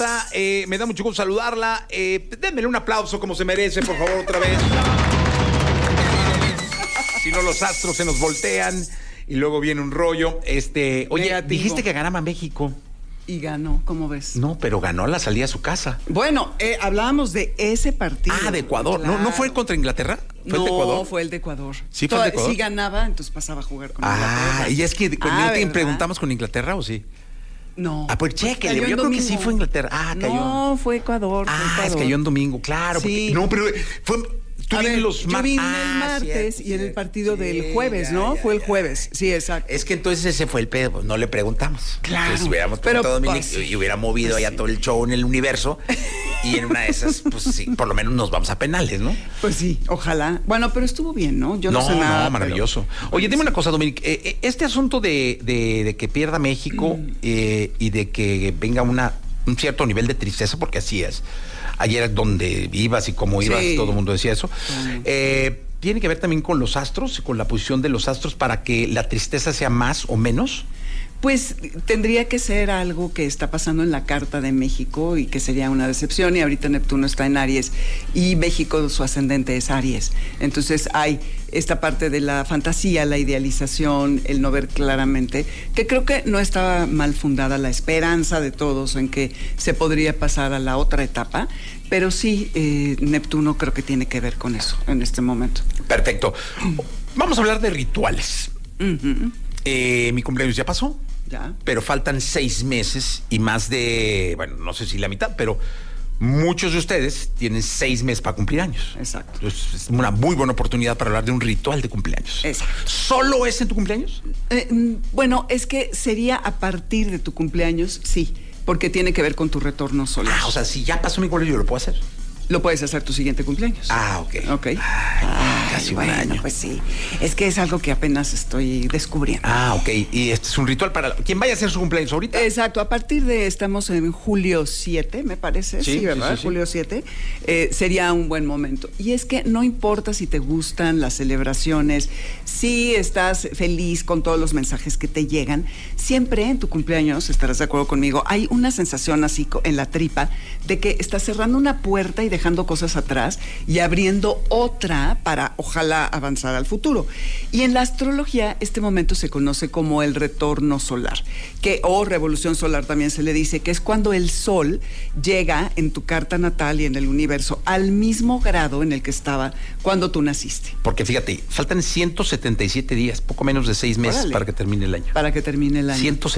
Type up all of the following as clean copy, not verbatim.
Me da mucho gusto saludarla. Démele un aplauso como se merece, por favor, otra vez. Si no, los astros se nos voltean y luego viene un rollo. Oye, negativo. Dijiste que ganaba México. Y ganó, ¿cómo ves? No, pero ganó a la salida a su casa. Bueno, hablábamos de ese partido. Ah, de Ecuador. Claro. ¿No fue contra Inglaterra? ¿Fue el de Ecuador? No, fue el de Ecuador. ¿Sí fue el de Ecuador? Si ganaba, entonces pasaba a jugar con Inglaterra. Y es que ¿verdad? preguntamos con Inglaterra o sí. No. Pues chéquele, yo creo que sí fue Inglaterra. Cayó. No, fue Ecuador. Es que cayó en domingo, claro. Sí. No, pero fue... Yo vine el martes cierto, y en el partido del jueves, ya, ¿no? ya, fue el ya. jueves, sí, exacto. Es que entonces ese fue el pedo, no le preguntamos. Claro. Entonces hubiéramos preguntado a Dominic y hubiera movido allá todo el show en el universo y en una de esas, pues sí, por lo menos nos vamos a penales, ¿no? Pues sí, ojalá. Bueno, pero estuvo bien, ¿no? Yo no sé nada. No, maravilloso. Pero... Oye, dime una cosa, Dominic, este asunto de que pierda México y de que venga un cierto nivel de tristeza, porque así es. Ayer donde ibas y cómo ibas, todo el mundo decía eso. ¿Tiene que ver también con los astros, con la posición de los astros para que la tristeza sea más o menos? Pues tendría que ser algo que está pasando en la Carta de México y que sería una decepción, y ahorita Neptuno está en Aries y México, su ascendente es Aries. Entonces hay esta parte de la fantasía, la idealización, el no ver claramente, que creo que no está mal fundada la esperanza de todos en que se podría pasar a la otra etapa, pero sí, Neptuno creo que tiene que ver con eso en este momento. Perfecto. Vamos a hablar de rituales. Mi cumpleaños ya pasó. Ya. Pero faltan 6 meses y más de, bueno, no sé si la mitad, pero muchos de ustedes tienen 6 meses para cumplir años. Exacto. Entonces es una muy buena oportunidad para hablar de un ritual de cumpleaños. Exacto. ¿Solo es en tu cumpleaños? Bueno, es que sería a partir de tu cumpleaños, sí, porque tiene que ver con tu retorno solar. O sea, si ya pasó mi cumpleaños, yo lo puedo hacer. Lo puedes hacer tu siguiente cumpleaños. Ok. Casi un año. Pues sí, es que es algo que apenas estoy descubriendo. Ok. Y este es un ritual para quien vaya a hacer su cumpleaños ahorita. Exacto, a partir de, estamos en julio 7, me parece, sí, ¿verdad? Sí. Julio 7, sería un buen momento. Y es que no importa si te gustan las celebraciones, si estás feliz con todos los mensajes que te llegan, siempre en tu cumpleaños, estarás de acuerdo conmigo, hay una sensación así en la tripa de que estás cerrando una puerta y dejando cosas atrás y abriendo otra para, ojalá, avanzar al futuro. Y en la astrología, este momento se conoce como el retorno solar, o revolución solar también se le dice, que es cuando el sol llega en tu carta natal y en el universo al mismo grado en el que estaba cuando tú naciste. Porque fíjate, faltan 177 días, poco menos de 6 meses. Órale. Para que termine el año. Para que termine el año.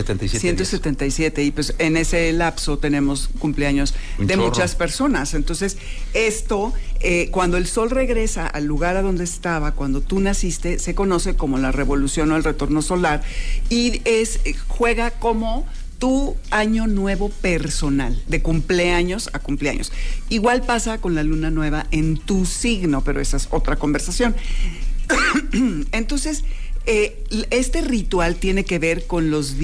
177 días. Y pues en ese lapso tenemos cumpleaños de muchas personas. Entonces, esto, cuando el sol regresa al lugar a donde estaba cuando tú naciste, se conoce como la revolución o el retorno solar, y juega como tu año nuevo personal, de cumpleaños a cumpleaños. Igual pasa con la luna nueva en tu signo, pero esa es otra conversación. Entonces, este ritual tiene que ver con los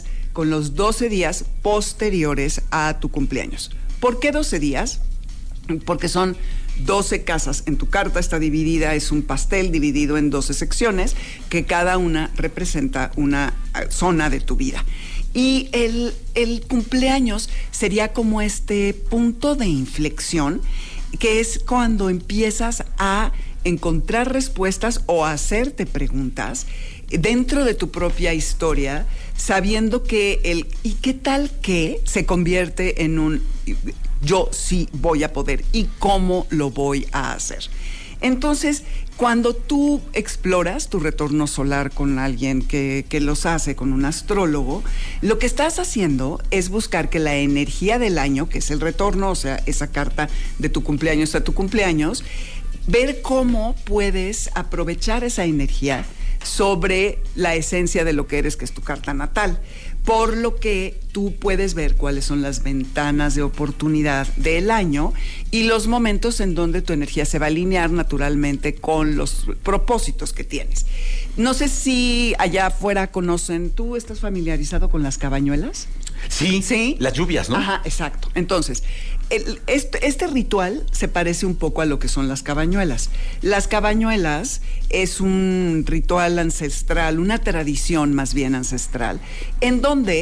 12 días posteriores a tu cumpleaños. ¿Por qué 12 días? Porque son 12 casas. En tu carta está dividida, es un pastel dividido en 12 secciones, que cada una representa una zona de tu vida. Y el cumpleaños sería como este punto de inflexión, que es cuando empiezas a encontrar respuestas o a hacerte preguntas dentro de tu propia historia, sabiendo que ¿y qué tal que se convierte en un yo sí voy a poder y cómo lo voy a hacer? Entonces, cuando tú exploras tu retorno solar con alguien que los hace, con un astrólogo, lo que estás haciendo es buscar que la energía del año, que es el retorno, o sea, esa carta de tu cumpleaños a tu cumpleaños, ver cómo puedes aprovechar esa energía sobre la esencia de lo que eres, que es tu carta natal. Por lo que tú puedes ver cuáles son las ventanas de oportunidad del año y los momentos en donde tu energía se va a alinear naturalmente con los propósitos que tienes. No sé si allá afuera conocen, ¿tú estás familiarizado con las cabañuelas? Sí, las lluvias, ¿no? Ajá, exacto. Entonces, este ritual se parece un poco a lo que son las cabañuelas. Las cabañuelas es un ritual ancestral, una tradición más bien ancestral, en donde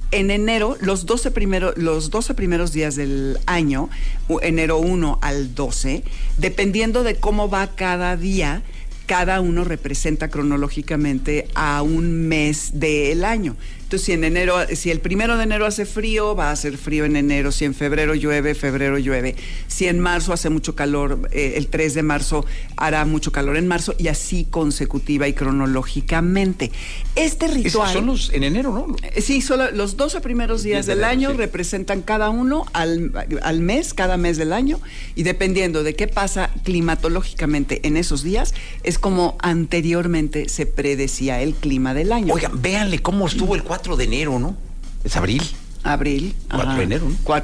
En enero, los 12 primeros días del año, enero 1 al 12, dependiendo de cómo va cada día, cada uno representa cronológicamente a un mes del año. Entonces, si el 1 de enero hace frío, va a hacer frío en enero. Si en febrero llueve. Si en marzo hace mucho calor, el 3 de marzo hará mucho calor en marzo, y así consecutiva y cronológicamente. Este ritual... Son los en enero, ¿no? Sí, solo los 12 primeros días del año, sí, representan cada uno al mes, cada mes del año, y dependiendo de qué pasa climatológicamente en esos días, es como anteriormente se predecía el clima del año. Oigan, véanle cómo estuvo el 4 de enero, ¿no? Es abril. Abril. 4 de enero, ¿no?